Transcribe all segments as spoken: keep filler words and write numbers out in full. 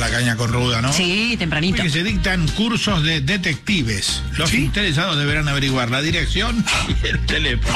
la caña con Ruda, ¿no? Sí, tempranito. Que se dictan cursos de detectives. Los ¿Sí? interesados deberán averiguar la dirección y el teléfono.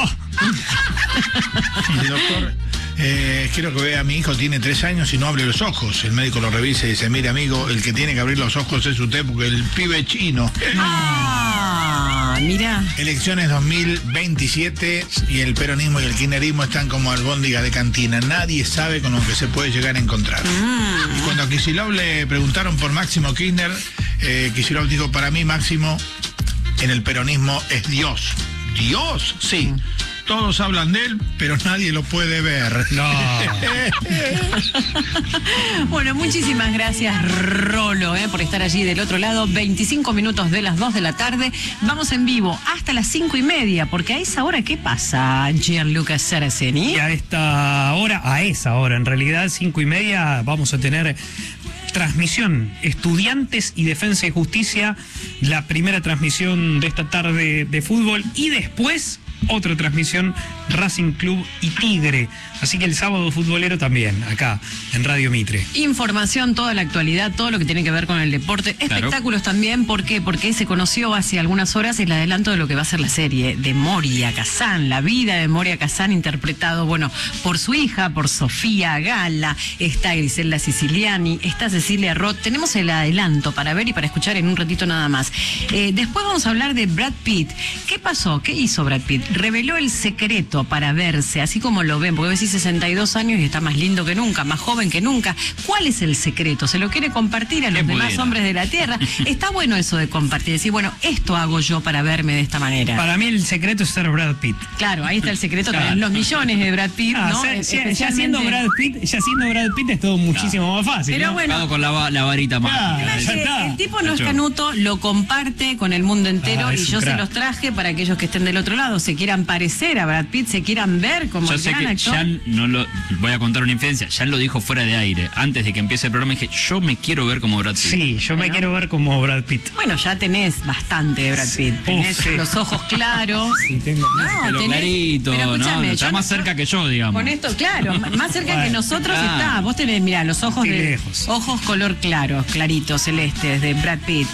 El doctor, eh, quiero que vea a mi hijo, tiene tres años y no abre los ojos. El médico lo revisa y dice, mire amigo, el que tiene que abrir los ojos es usted porque el pibe es chino. Ah, mira. Elecciones dos mil veintisiete y el peronismo y el kirchnerismo están como albóndiga de cantina. Nadie sabe con lo que se puede llegar a encontrar. Mm. Y cuando a Kicillof le preguntaron por Máximo Kirchner, eh, Kicillof dijo, para mí Máximo en el peronismo es Dios. ¿Dios? Sí. Mm. Todos hablan de él, pero nadie lo puede ver. No. Bueno, muchísimas gracias, Rolo, eh, por estar allí del otro lado. veinticinco minutos de las dos de la tarde. Vamos en vivo hasta las cinco y media, porque a esa hora, ¿qué pasa, Gianluca Saraceni? Y a esta hora, a esa hora, en realidad, cinco y media, vamos a tener transmisión Estudiantes y Defensa y Justicia, la primera transmisión de esta tarde de fútbol, y después otra transmisión Racing Club y Tigre. Así que el sábado futbolero también, acá, en Radio Mitre. Información, toda la actualidad, todo lo que tiene que ver con el deporte. Espectáculos claro. también, ¿por qué? Porque se conoció hace algunas horas el adelanto de lo que va a ser la serie de Moria Kazan, la vida de Moria Kazan, interpretado, bueno, por su hija, por Sofía Gala, está Griselda Siciliani, está Cecilia Roth. Tenemos el adelanto para ver y para escuchar en un ratito nada más. Eh, después vamos a hablar de Brad Pitt. ¿Qué pasó? ¿Qué hizo Brad Pitt? Reveló el secreto para verse, así como lo ven, porque ves sesenta y dos años y está más lindo que nunca, más joven que nunca. ¿Cuál es el secreto? ¿Se lo quiere compartir a los demás pudiera? hombres de la Tierra? Está bueno eso de compartir, decir, bueno, esto hago yo para verme de esta manera. Para mí el secreto es ser Brad Pitt. Claro, ahí está el secreto, claro. También los millones de Brad Pitt, ah, ¿no? Se, Especialmente... Ya siendo Brad Pitt, ya siendo Brad Pitt es todo muchísimo claro. más fácil. Pero ¿no? bueno, con la, la varita más. Claro, el tipo no es canuto, lo comparte con el mundo entero, ah, y yo se los traje para aquellos que estén del otro lado, se quieran parecer a Brad Pitt, se quieran ver como yo el sé gran que actor. Jan no lo voy a contar una infidencia, Jan lo dijo fuera de aire, antes de que empiece el programa dije, yo me quiero ver como Brad Pitt. Sí, yo bueno. me quiero ver como Brad Pitt. Bueno, ya tenés bastante de Brad Pitt, tenés Uf, los ojos claros. Sí, tengo no, tenés, clarito, pero ¿no? Está más cerca que yo, digamos. Con esto, claro, más cerca bueno, que nosotros claro. está. Vos tenés, mirá, los ojos Estoy de lejos. ojos color claro, claritos, celestes, de Brad Pitt.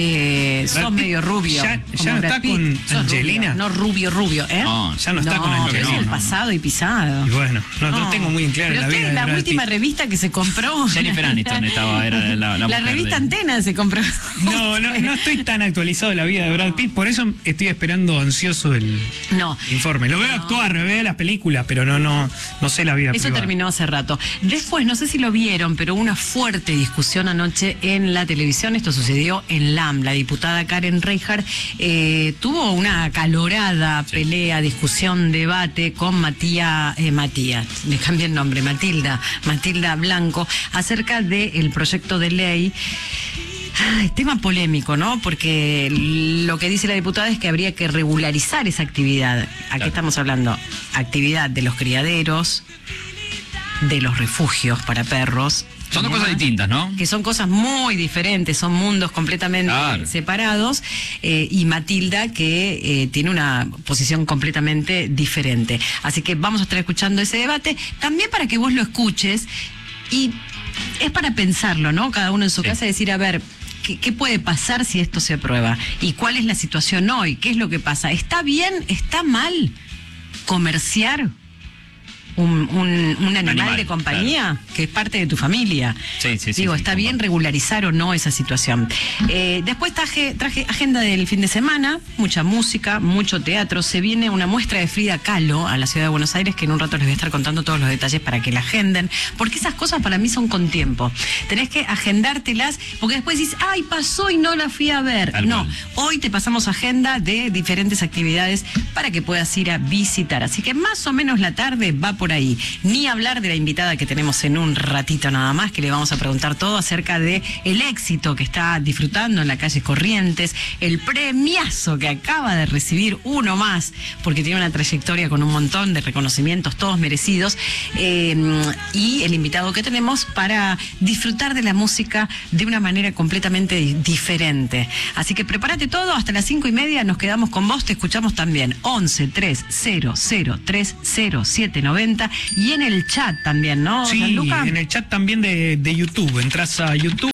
Eh, Brad sos Pitt, medio rubio. Ya, ya no está Pitt. con sos Angelina. Rubio, no rubio, rubio, ¿eh? No, ya no está no, con Angelina. Es el pasado y pisado. Y bueno, no, no, no tengo muy en claro pero la vida de la Brad última Pitt. revista que se compró. Jennifer Aniston estaba, era la, la, la revista de... Antena se compró. No, no, no estoy tan actualizado de la vida de Brad Pitt, por eso estoy esperando ansioso el no, informe. Lo veo no. actuar, me veo las películas, pero no, no, no sé la vida Eso privada. terminó hace rato. Después, no sé si lo vieron, pero una fuerte discusión anoche en la televisión. Esto sucedió en L A M. La diputada Karen Reichert eh, tuvo una acalorada sí. pelea, discusión, debate con Matías, eh, Matías, le cambié el nombre, Matilda, Matilda Blanco, acerca del proyecto de ley. Ay, tema polémico, ¿no? Porque lo que dice la diputada es que habría que regularizar esa actividad. ¿A qué claro. estamos hablando? Actividad de los criaderos, de los refugios para perros. Son dos cosas distintas, ¿no? Que son cosas muy diferentes, son mundos completamente claro. separados. Eh, y Matilda, que eh, tiene una posición completamente diferente. Así que vamos a estar escuchando ese debate, también para que vos lo escuches. Y es para pensarlo, ¿no? Cada uno en su sí. casa, decir, a ver, ¿qué, ¿qué puede pasar si esto se aprueba? ¿Y cuál es la situación hoy? ¿Qué es lo que pasa? ¿Está bien, está mal comerciar un, un, un animal, animal de compañía claro. que es parte de tu familia? Sí, sí, Digo, sí, ¿está sí, bien regularizar o no esa situación? Eh, después traje, traje agenda del fin de semana, mucha música, mucho teatro. Se viene una muestra de Frida Kahlo a la ciudad de Buenos Aires, que en un rato les voy a estar contando todos los detalles para que la agenden, porque esas cosas para mí son con tiempo. Tenés que agendártelas, porque después dices, ay, pasó y no la fui a ver. Al no, mal. Hoy te pasamos agenda de diferentes actividades para que puedas ir a visitar. Así que más o menos la tarde va por ahí. Ni hablar de la invitada que tenemos en un ratito nada más, que le vamos a preguntar todo acerca de el éxito que está disfrutando en la calle Corrientes, el premiazo que acaba de recibir, uno más, porque tiene una trayectoria con un montón de reconocimientos, todos merecidos, eh, y el invitado que tenemos para disfrutar de la música de una manera completamente diferente. Así que prepárate todo, hasta las cinco y media nos quedamos con vos, te escuchamos también, once tres cero cero tres cero siete noventa. Y en el chat también, ¿no? Sí, en el chat también de, de YouTube. Entras a YouTube,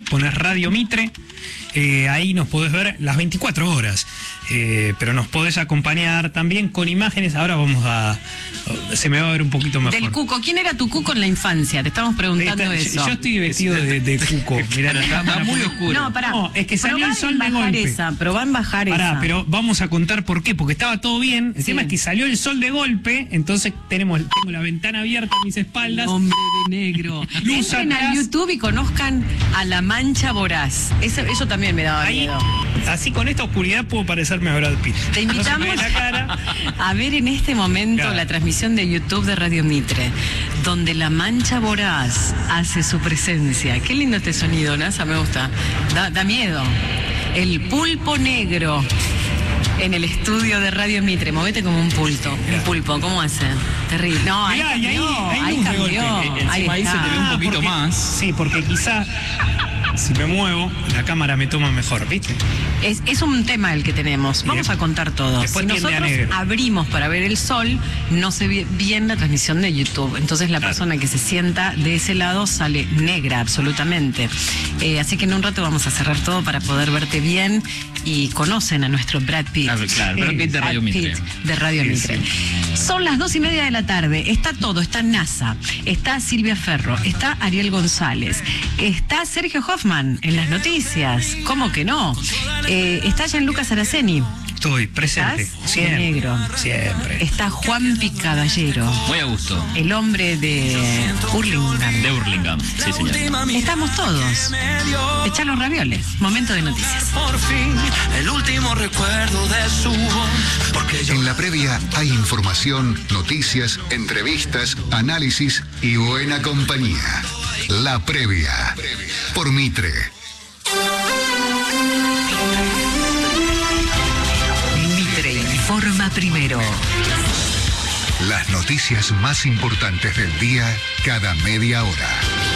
pones Radio Mitre, eh, ahí nos podés ver las veinticuatro horas. Eh, pero nos podés acompañar también con imágenes. Ahora vamos a... se me va a ver un poquito mejor. Del cuco. ¿Quién era tu cuco en la infancia? Te estamos preguntando Está, eso. Yo estoy vestido de, de cuco. Mirá, la cámara muy oscuro. No, pará. No, es que salió Probá el sol en de bajar golpe. esa, probá en bajar Pará, esa. pero vamos a contar por qué, porque estaba todo bien. El Sí. tema es que salió el sol de golpe, entonces tenemos tengo la ventana abierta a mis espaldas. Hombre de negro. Luz Entren atrás. al YouTube y conozcan a La Mancha Voraz. Eso, eso también me daba Ahí, miedo. así con esta oscuridad puedo parecerme a Brad Pitt. Te No se invitamos me ve la cara. a ver en este momento Claro. la transmisión de YouTube de Radio Mitre, donde La Mancha Voraz hace su presencia. Qué lindo este sonido, Nasa, me gusta. Da, da miedo. El pulpo negro en el estudio de Radio Mitre. Movete como un pulpo. Un pulpo, ¿cómo hace? Terrible. No, ahí Mirá, y ahí- cambió. ahí Ahí luz de cambió. golpe. Encima Ahí ahí se está. te ve un Ah, poquito porque- más. Sí, porque quizá si me muevo, la cámara me toma mejor, ¿viste? Es, es un tema el que tenemos. Vamos Bien. a contar todo. Después Si tiende a nosotros negro. abrimos para ver el sol, no se ve bien la transmisión de YouTube. Entonces la Claro. persona que se sienta de ese lado sale negra, absolutamente. Eh, así que en un rato vamos a cerrar todo para poder verte bien y conocen a nuestro Brad Pitt. Claro, claro, Brad Pitt de Radio Brad Mitre. Pitt de Radio Sí, Mitre. sí. Son las dos y media de la tarde. Está todo. Está NASA. Está Silvia Ferro. Está Ariel González. Está Sergio Hoffman en las noticias. ¿Cómo que no? Eh, está Gianluca Saraceni. Estoy presente. ¿Estás? De Siempre. negro. Siempre. Está Juan Picaballero, Muy a gusto. el hombre de Hurlingham. De Burlingame. Sí, señor. Estamos todos. Echar los ravioles. Momento de noticias. Por fin, el último recuerdo de su voz. Porque yo En la previa hay información, noticias, entrevistas, análisis y buena compañía. La previa. Por Mitre. Mitre informa primero. Las noticias más importantes del día cada media hora.